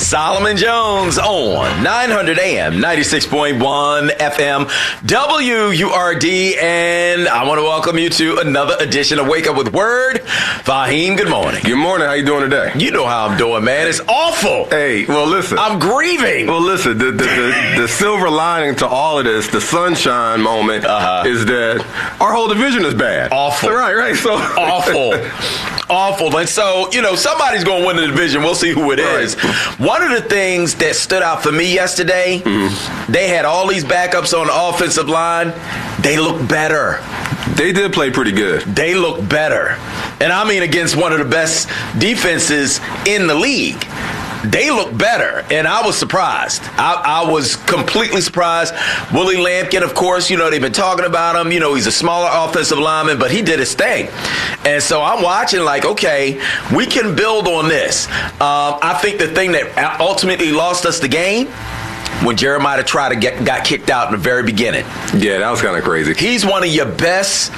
Solomon Jones on 900 AM, 96.1 FM, WURD, and I want to welcome you to another edition of Wake Up with Word. Fahim, good morning. Good morning. How you doing today? You know how I'm doing, man. It's awful. Hey, well, listen. I'm grieving. Well, listen, the silver lining to all of this, the sunshine moment, is that our whole division is bad. Awful. Right. So Awful. Awful. And so, somebody's going to win the division. We'll see who it is. One of the things that stood out for me yesterday, they had all these backups on the offensive line. They look better. They did play pretty good. They look better. And I mean against one of the best defenses in the league. They look better, and I was surprised. I was completely surprised. Willie Lampkin, of course, they've been talking about him. He's a smaller offensive lineman, but he did his thing. And so I'm watching like, okay, we can build on this. I think the thing that ultimately lost us the game, when Jeremiah Trotter got kicked out in the very beginning. Yeah, that was kind of crazy. He's one of your best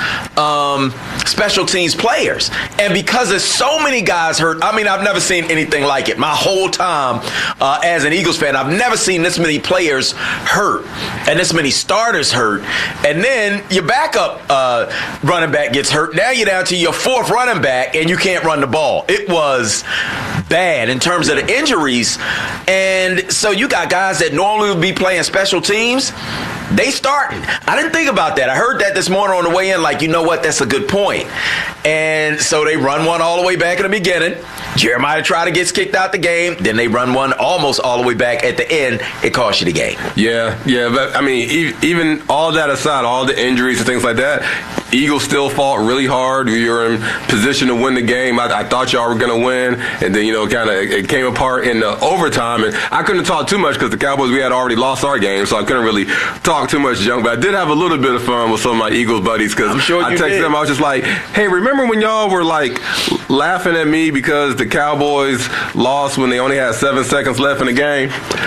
special teams players. And because there's so many guys hurt, I've never seen anything like it. My whole time as an Eagles fan, I've never seen this many players hurt and this many starters hurt. And then your backup running back gets hurt. Now you're down to your fourth running back and you can't run the ball. It was bad in terms of the injuries. And so you got guys that normally would be playing special teams. They starting. I didn't think about that. I heard that this morning on the way in, like, you know what, that's a good point. And so they run one all the way back in the beginning. Jeremiah Trotter gets kicked out the game. Then they run one almost all the way back at the end. It cost you the game. Yeah. But, even all that aside, all the injuries and things like that, Eagles still fought really hard. We were in position to win the game. I thought y'all were going to win. And then, it came apart in the overtime. And I couldn't talk too much because the Cowboys, we had already lost our game. So I couldn't really talk too much junk. But I did have a little bit of fun with some of my Eagles buddies because I texted them. I was just like, hey, remember when y'all were like laughing at me because the Cowboys lost when they only had 7 seconds left in the game?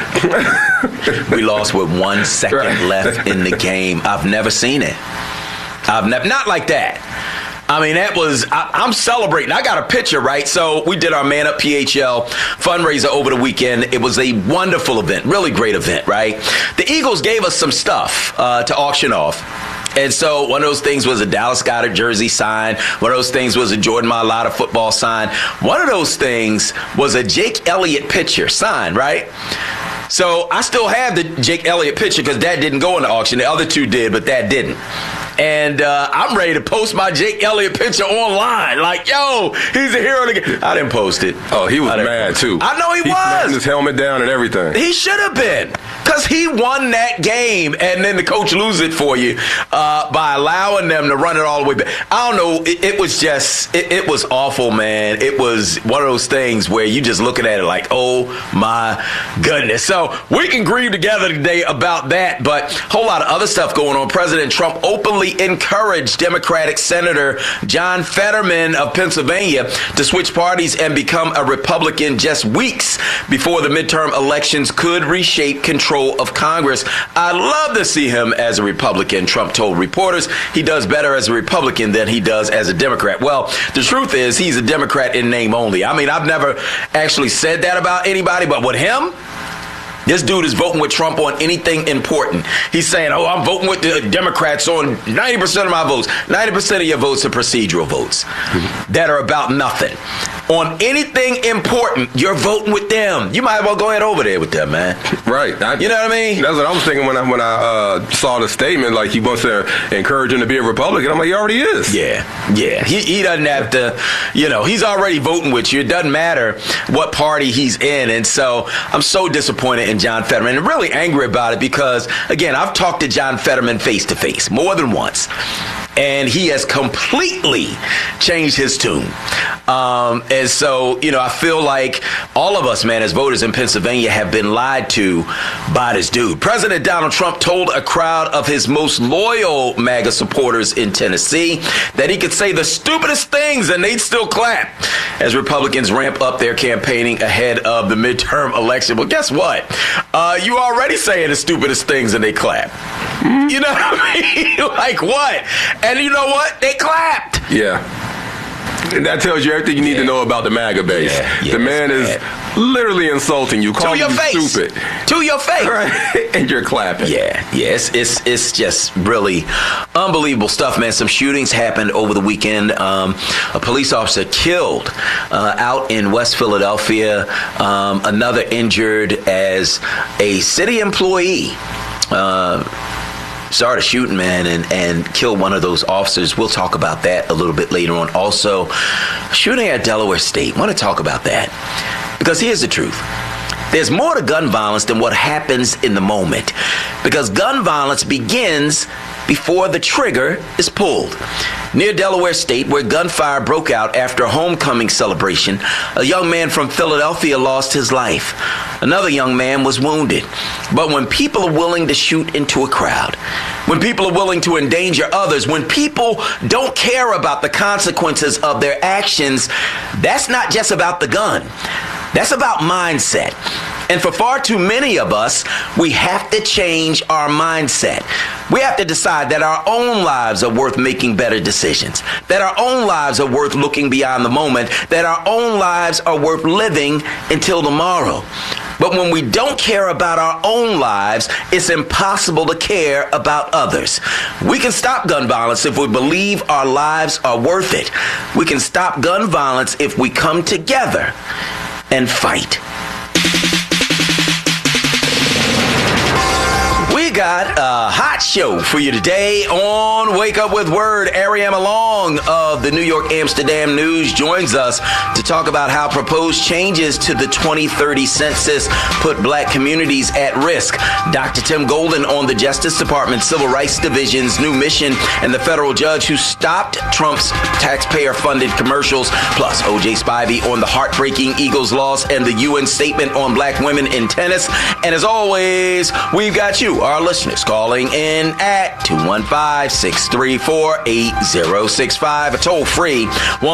We lost with 1 second left in the game. I've never seen it. Not like that. I'm celebrating. I got a picture, right? So we did our Man Up PHL fundraiser over the weekend. It was a wonderful event, really great event, right? The Eagles gave us some stuff to auction off. And so one of those things was a Dallas Goedert jersey sign. One of those things was a Jordan Mailata football sign. One of those things was a Jake Elliott picture sign, right? So I still have the Jake Elliott picture because that didn't go in the auction. The other two did, but that didn't. And I'm ready to post my Jake Elliott picture online. Like, yo, he's a hero. I didn't post it. Oh, he was mad, too. I know he was. He slammed his helmet down and everything. He should have been. Because he won that game, and then the coach lose it for you by allowing them to run it all the way back. I don't know. It was just, it was awful, man. It was one of those things where you just looking at it like, oh, my goodness. So we can grieve together today about that, but a whole lot of other stuff going on. President Trump openly encouraged Democratic Senator John Fetterman of Pennsylvania to switch parties and become a Republican just weeks before the midterm elections could reshape control of Congress. I'd love to see him as a Republican, Trump told reporters. He does better as a Republican than he does as a Democrat. Well, the truth is he's a Democrat in name only. I've never actually said that about anybody, but with him, this dude is voting with Trump on anything important. He's saying, oh, I'm voting with the Democrats on 90% of my votes. 90% of your votes are procedural votes that are about nothing. On anything important, you're voting with them. You might as well go ahead over there with them, man. Right. You know what I mean? That's what I was thinking when I saw the statement, like he wants to encourage him to be a Republican. I'm like, he already is. Yeah. He doesn't have to, he's already voting with you. It doesn't matter what party he's in. And so I'm so disappointed in John Fetterman and really angry about it because, again, I've talked to John Fetterman face to face more than once. And he has completely changed his tune. And so, I feel like all of us, man, as voters in Pennsylvania have been lied to by this dude. President Donald Trump told a crowd of his most loyal MAGA supporters in Tennessee that he could say the stupidest things and they'd still clap as Republicans ramp up their campaigning ahead of the midterm election. But guess what? You already saying the stupidest things and they clap. You know what I mean? Like what? And you know what? They clapped. Yeah. That tells you everything you need to know about the MAGA base. The man is literally insulting you, calling you stupid. To your face. Right. And you're clapping. It's just really unbelievable stuff, man. Some shootings happened over the weekend. A police officer killed out in West Philadelphia. Another injured as a city employee started shooting, man, and killed one of those officers. We'll talk about that a little bit later on. Also, shooting at Delaware State. Want to talk about that because here's the truth. There's more to gun violence than what happens in the moment, because gun violence begins before the trigger is pulled. Near Delaware State, where gunfire broke out after a homecoming celebration, a young man from Philadelphia lost his life. Another young man was wounded. But when people are willing to shoot into a crowd, when people are willing to endanger others, when people don't care about the consequences of their actions, that's not just about the gun. That's about mindset. And for far too many of us, we have to change our mindset. We have to decide that our own lives are worth making better decisions, that our own lives are worth looking beyond the moment, that our own lives are worth living until tomorrow. But when we don't care about our own lives, it's impossible to care about others. We can stop gun violence if we believe our lives are worth it. We can stop gun violence if we come together and fight. We got a hot show for you today on Wake Up with Word. Ariana Long of the New York Amsterdam News joins us to talk about how proposed changes to the 2030 census put black communities at risk. Dr. Tim Golden on the Justice Department Civil Rights Division's new mission and the federal judge who stopped Trump's taxpayer-funded commercials. Plus, O.J. Spivey on the heartbreaking Eagles loss and the UN statement on black women in tennis. And as always, we've got you, our listeners, calling in at 215-634-8065, a toll-free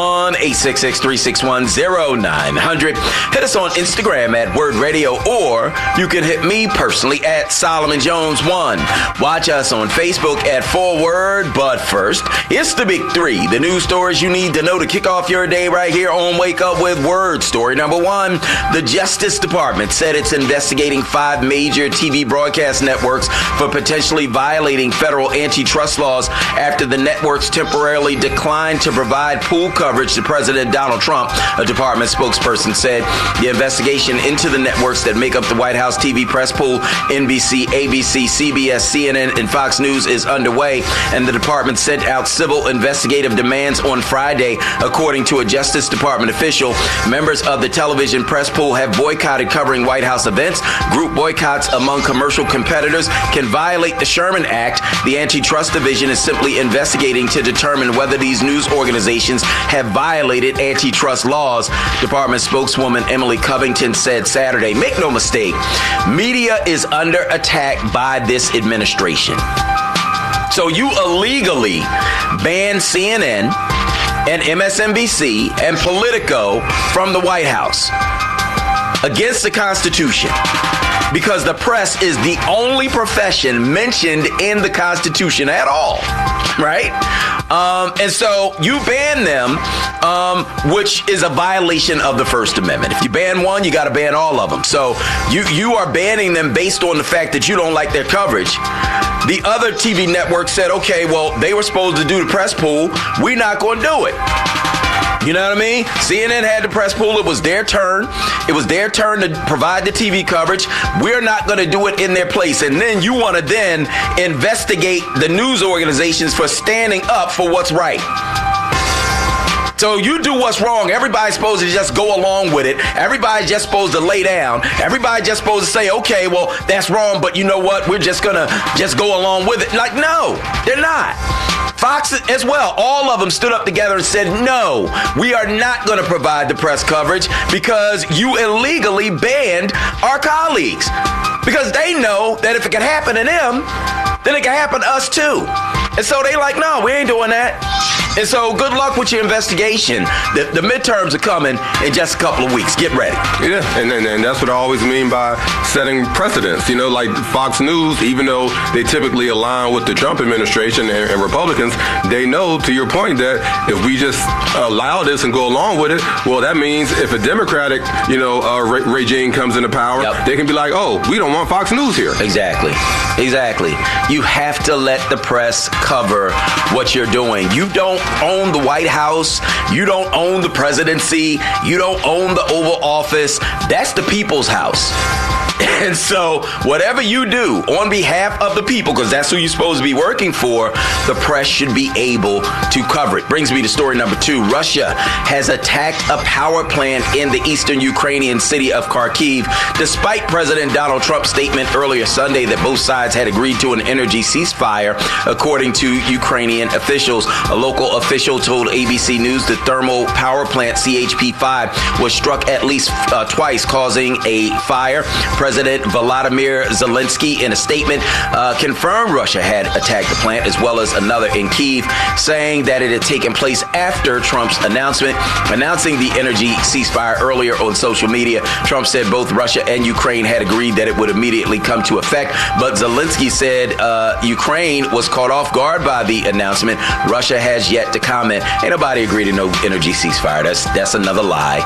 1-866-361-0900. Hit us on Instagram at Word Radio, or you can hit me personally at Solomon Jones 1. Watch us on Facebook at 4Word. But first, it's the big three, the news stories you need to know to kick off your day right here on Wake Up with Word. Story number one, the Justice Department said it's investigating 5 major TV broadcast networks for potentially violating federal antitrust laws after the networks temporarily declined to provide pool coverage to President Donald Trump. A department spokesperson said the investigation into the networks that make up the White House TV press pool, NBC, ABC, CBS, CNN, and Fox News, is underway, and the department sent out civil investigative demands on Friday. According to a Justice Department official, members of the television press pool have boycotted covering White House events. Group boycotts among commercial competitors can violate the Sherman Act. The Antitrust Division is simply investigating to determine whether these news organizations have violated antitrust laws. Department spokeswoman Emily Covington said Saturday, make no mistake, media is under attack by this administration. So you illegally ban CNN and MSNBC and Politico from the White House against the Constitution, because the press is the only profession mentioned in the Constitution at all, right? And so you ban them, which is a violation of the First Amendment. If you ban one, you got to ban all of them. So you are banning them based on the fact that you don't like their coverage. The other TV network said, okay, well, they were supposed to do the press pool. We're not going to do it. You know what I mean? CNN had the press pool. It was their turn. It was their turn to provide the TV coverage. We're not going to do it in their place. And then you want to then investigate the news organizations for standing up for what's right. So you do what's wrong. Everybody's supposed to just go along with it. Everybody's just supposed to lay down. Everybody's just supposed to say, okay, well, that's wrong, but you know what? We're just going to just go along with it. Like, no, they're not. Fox as well, all of them stood up together and said, no, we are not going to provide the press coverage because you illegally banned our colleagues. Because they know that if it can happen to them, then it can happen to us too. And so they like, no, we ain't doing that. And so good luck with your investigation. The midterms are coming in just a couple of weeks. Get ready. Yeah, and that's what I always mean by setting precedents. You know, like Fox News, even though they typically align with the Trump administration and Republicans, they know, to your point, that if we just allow this and go along with it, well, that means if a Democratic, regime comes into power, they can be like, oh, we don't want Fox News here. Exactly. You have to let the press cover what you're doing. You don't own the White House. You don't own the presidency. You don't own the Oval Office. That's the people's house. And so whatever you do on behalf of the people, because that's who you're supposed to be working for, the press should be able to cover it. Brings me to story number 2. Russia has attacked a power plant in the eastern Ukrainian city of Kharkiv, despite President Donald Trump's statement earlier Sunday that both sides had agreed to an energy ceasefire, according to Ukrainian officials. A local official told ABC News the thermal power plant CHP-5 was struck at least twice, causing a fire. President Volodymyr Zelensky, in a statement, confirmed Russia had attacked the plant, as well as another in Kyiv, saying that it had taken place after Trump's announcing the energy ceasefire earlier on social media. Trump said both Russia and Ukraine had agreed that it would immediately come to effect, but Zelensky said Ukraine was caught off guard by the announcement. Russia has yet to comment. Ain't nobody agreed to no energy ceasefire. That's another lie.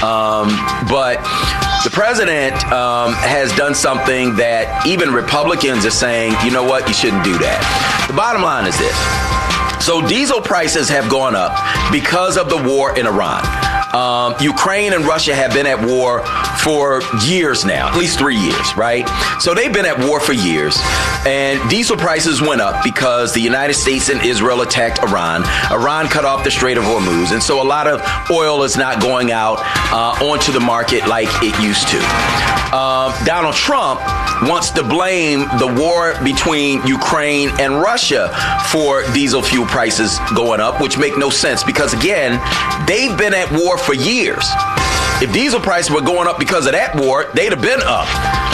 But the president has done something that even Republicans are saying, you know what, you shouldn't do that. The bottom line is this. So diesel prices have gone up because of the war in Iran. Ukraine and Russia have been at war for years now, at least 3 years, right? So they've been at war for years, and diesel prices went up because the United States and Israel attacked Iran. Iran cut off the Strait of Hormuz, and so a lot of oil is not going out onto the market like it used to. Donald Trump wants to blame the war between Ukraine and Russia for diesel fuel prices going up, which make no sense because, again, they've been at war for years. If diesel prices were going up because of that war, they'd have been up.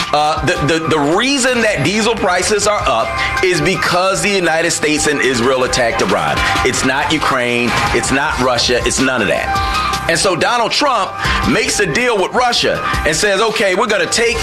The reason that diesel prices are up is because the United States and Israel attacked Iran. It's not Ukraine. It's not Russia. It's none of that. And so Donald Trump makes a deal with Russia and says, okay, we're going to take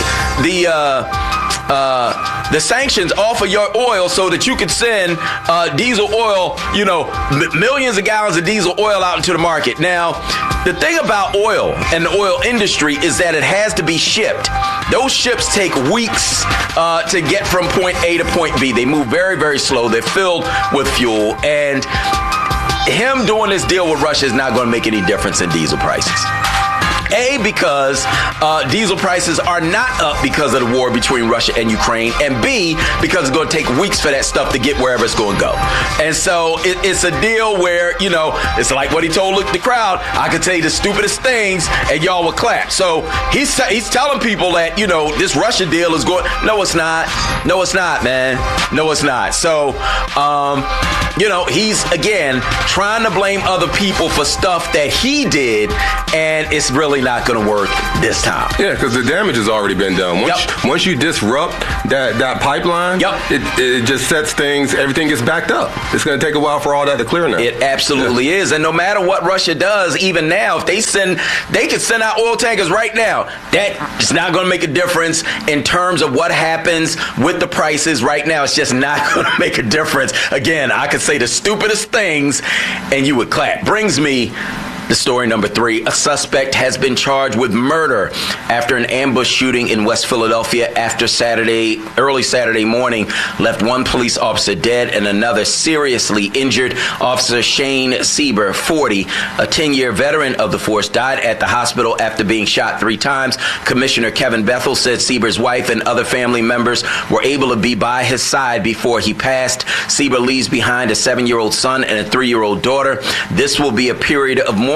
the sanctions off of your oil so that you can send diesel oil, millions of gallons of diesel oil out into the market. Now, the thing about oil and the oil industry is that it has to be shipped. Those ships take weeks to get from point A to point B. They move very, very slow. They're filled with fuel. And him doing this deal with Russia is not going to make any difference in diesel prices. A, because diesel prices are not up because of the war between Russia and Ukraine, and B, because it's going to take weeks for that stuff to get wherever it's going to go. And so it's a deal where, it's like what he told the crowd, I could tell you the stupidest things and y'all would clap. So he's telling people that, this Russia deal is going, no, it's not. No, it's not, man. No, it's not. So, he's, again, trying to blame other people for stuff that he did, and it's really not going to work this time. Yeah, because the damage has already been done. Once you disrupt that pipeline, it just sets things, everything gets backed up. It's going to take a while for all that to clear now. It absolutely is. And no matter what Russia does, even now, if they could send out oil tankers right now. That is not going to make a difference in terms of what happens with the prices right now. It's just not going to make a difference. Again, I could say the stupidest things and you would clap. Brings me to story number 3. A suspect has been charged with murder after an ambush shooting in West Philadelphia early Saturday morning left one police officer dead and another seriously injured. Officer Shane Sieber, 40, a 10-year veteran of the force, died at the hospital after being shot 3 times. Commissioner Kevin Bethel said Sieber's wife and other family members were able to be by his side before he passed. Sieber leaves behind a 7-year-old son and a 3-year-old daughter. This will be a period of mourning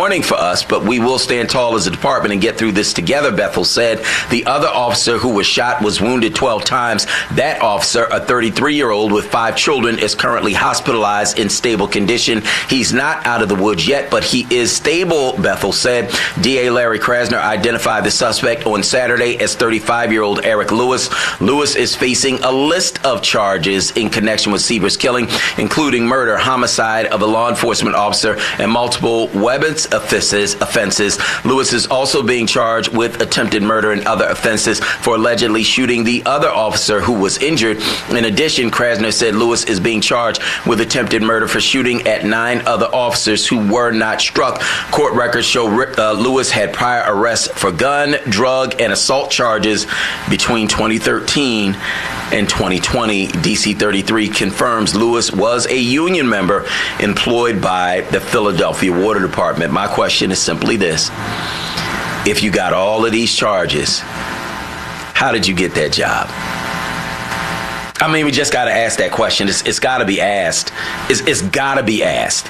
morning for us, but we will stand tall as a department and get through this together, Bethel said. The other officer who was shot was wounded 12 times. That officer, a 33-year-old with 5 children, is currently hospitalized in stable condition. He's not out of the woods yet, but he is stable, Bethel said. DA Larry Krasner identified the suspect on Saturday as 35-year-old Eric Lewis. Lewis is facing a list of charges in connection with Siebert's killing, including murder, homicide of a law enforcement officer, and multiple weapons offenses. Lewis is also being charged with attempted murder and other offenses for allegedly shooting the other officer who was injured. In addition, Krasner said Lewis is being charged with attempted murder for shooting at 9 other officers who were not struck. Court records show Lewis had prior arrests for gun, drug, and assault charges between 2013 and 2020. DC 33 confirms Lewis was a union member employed by the Philadelphia Water Department. My question is simply this. If you got all of these charges, how did you get that job? I mean, we just got to ask that question. It's got to be asked. It's got to be asked.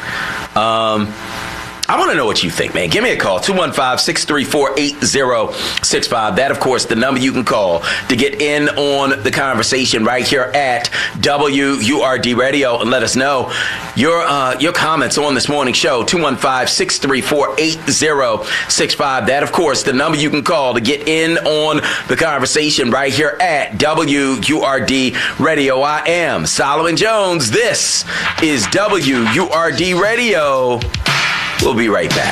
I want to know what you think, man. Give me a call, 215-634-8065. That, of course, the number you can call to get in on the conversation right here at WURD Radio, and let us know your comments on this morning show, 215-634-8065. That, of course, the number you can call to get in on the conversation right here at WURD Radio. I am Solomon Jones. This is WURD Radio. We'll be right back.